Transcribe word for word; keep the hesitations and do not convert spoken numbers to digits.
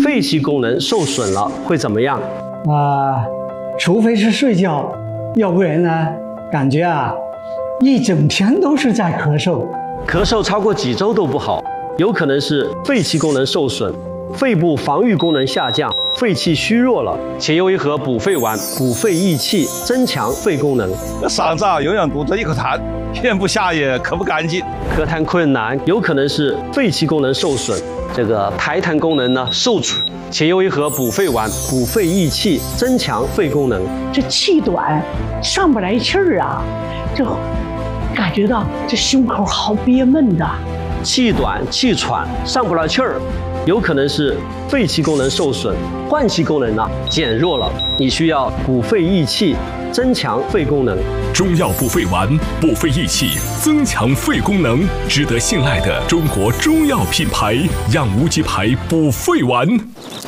肺气功能受损了会怎么样？ 啊、除非是睡觉，要不然呢，感觉啊，一整天都是在咳嗽。 咳嗽超过几周都不好，有可能是肺气功能受损，肺部防御功能下降，肺气虚弱了，且用一盒补肺丸，补肺益气，增强肺功能。 嗓子啊，永远堵着一口痰，咽不下也咳不干净。 咳痰困难，有可能是肺气功能受损，这个排痰功能呢受阻，且用一盒补肺丸，补肺益气，增强肺功能。 这气短，上不来气儿啊，这感觉到这胸口好憋闷的。 气短、气喘、上不来气儿，有可能是肺气功能受损，换气功能呢减弱了，你需要补肺益气，增强肺功能。 中药补肺丸，补肺益气，增强肺功能，值得信赖的中国中药品牌——养无极牌补肺丸。